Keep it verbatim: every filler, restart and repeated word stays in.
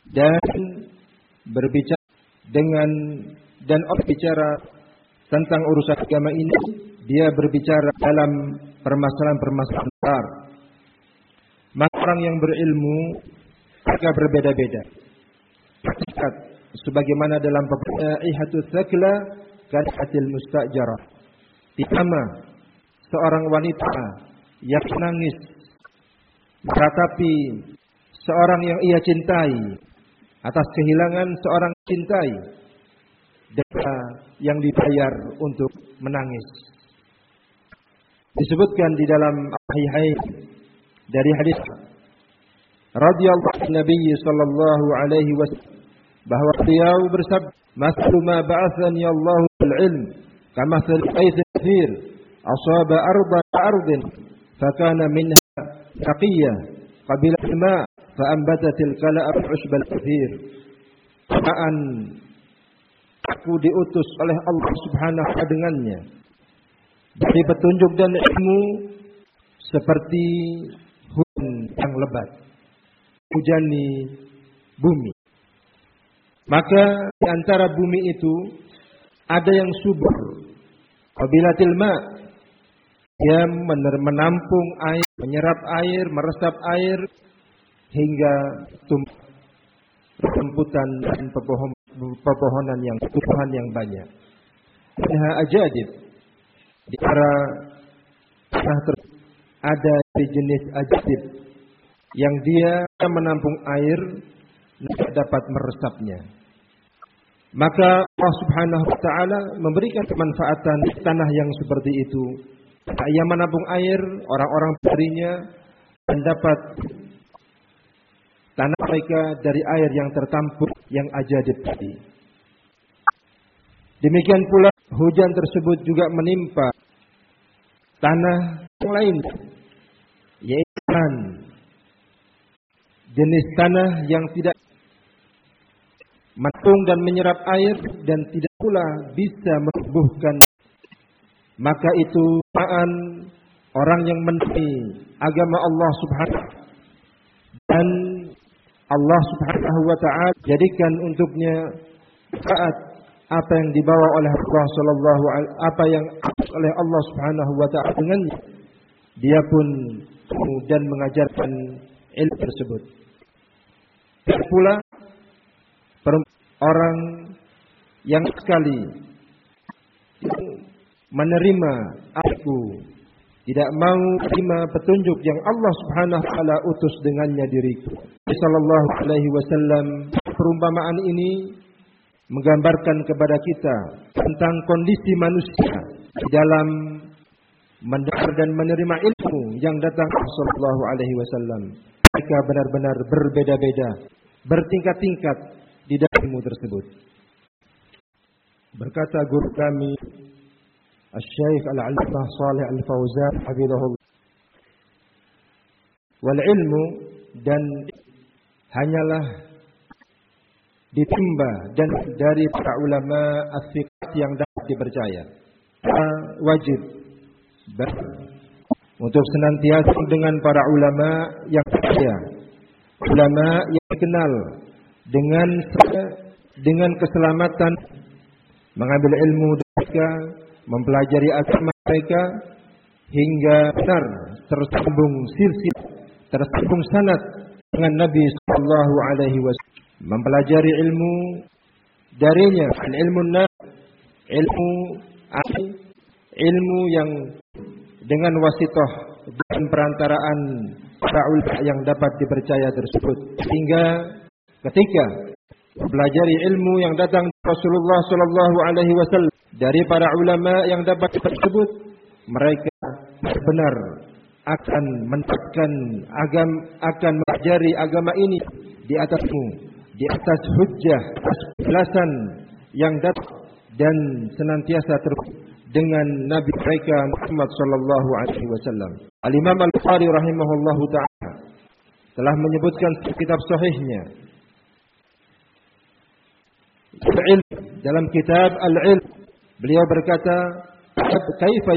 dan berbicara dengan dan orang bicara tentang urusan agama ini, dia berbicara dalam permasalahan-permasalahan besar. Maka orang yang berilmu mereka berbeda-beda. Sebagaimana dalam Ihatus Thaqla Kanatil Mustajarah. Pertama, seorang wanita yang menangis meratapi seorang yang ia cintai atas kehilangan seorang cintai, dan yang dibayar untuk menangis. Disebutkan di dalam Sahihain dari hadis radhiyallahu Nabi sallallahu alaihi wasallam bahwa beliau bersabda, "Maslu ma ba'athani Allahu bil ilm, kama sal-qais kathir, asaba arda ardin, fakana minha taqiyah, qabila al-ma, fa ambatatil kala'ab usbal kathir." An aku diutus oleh Allah Subhanahu wa taala dengannya dari petunjuk dan ilmu seperti hujan yang lebat hujani bumi. Maka di antara bumi itu ada yang subur. Qabilatil ma, dia menampung air, menyerap air, meresap air hingga tumbuh rumputan dan pepohonan yang tumbuhan yang banyak. Minha ajadib, di antara tanah tersebut ada jenis ajadib yang dia menampung air tidak dapat meresapnya. Maka Allah Subhanahu wa taala memberikan kemanfaatan tanah yang seperti itu. Ia menampung air, orang-orang darinya dan dapat tanah mereka dari air yang tertampung yang ajadib tadi. Demikian pula hujan tersebut juga menimpa tanah yang lain, yaitu jenis tanah yang tidak menampung dan menyerap air dan tidak pula bisa menumbuhkan. Maka itu maan orang yang menaati agama Allah Subhanahu dan Allah Subhanahu wa taala jadikan untuknya taat apa yang dibawa oleh Allah sallallahu alaihi apa yang oleh Allah Subhanahu wa taala dengannya, dia pun kemudian mengajarkan ilmu tersebut. Pula orang yang sekali menerima aku, tidak mau menerima petunjuk yang Allah Subhanahu wa taala utus dengannya diriku. Sallallahu alaihi wasallam, perumpamaan ini menggambarkan kepada kita tentang kondisi manusia di dalam mendengar dan menerima ilmu yang datang sallallahu alaihi wasallam. Mereka benar-benar berbeda-beda, bertingkat-tingkat di dalam ilmu tersebut. Berkata guru kami Asy-Syaikh Al-Allamah Shalih Al-Fauzan hafizahullah, wal ilmu, dan hanyalah ditimba dan dari para ulama as-siqat yang dapat dipercaya. Wajib untuk senantiasa dengan para ulama yang percaya, ulama yang dikenal dengan dengan keselamatan, mengambil ilmu mereka, mempelajari agama mereka hingga benar tersambung silsilah, tersambung sanad dengan Nabi sallallahu alaihi wasallam, mempelajari ilmu darinya, ilmu nafi, ilmu ilmu yang dengan wasithah dan perantaraan para ulama yang dapat dipercaya tersebut, hingga ketika mempelajari ilmu yang datang Rasulullah sallallahu alaihi wasallam dari para ulama yang dapat tersebut, mereka benar akan mendapatkan agama, akan mempelajari agama ini di atasmu, di atas hujjah, atas penjelasan yang datang dan senantiasa terus dengan Nabi mereka Muhammad sallallahu alaihi wasallam. Al-Imam Al-Bukhari rahimahullahu taala telah menyebutkan kitab sahihnya dalam kitab Al-Ilm, beliau berkata, kaifa